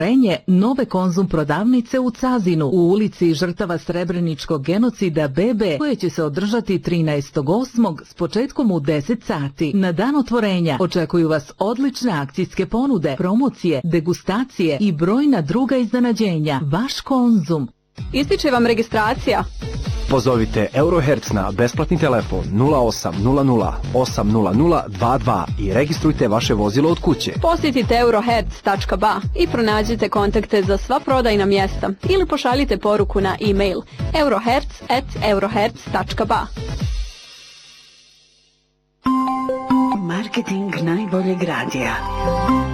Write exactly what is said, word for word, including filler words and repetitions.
nove Konzum prodavnice u Cazinu u ulici žrtava Srebreničkog genocida B B koje će se održati trinaestog osmog s početkom u deset sati. Na dan otvorenja očekuju vas odlične akcijske ponude, promocije, degustacije i brojna druga iznenađenja. Vaš Konzum. Ističe vam registracija. Pozovite Eurohertz na besplatni telefon nula osam nula nula osam nula nula dva dva i registrujte vaše vozilo od kuće. Posjetite eurohertz tačka ba i pronađite kontakte za sva prodajna mjesta ili pošaljite poruku na e-mail eurohertz at eurohertz tačka ba. Marketing najboljeg radija.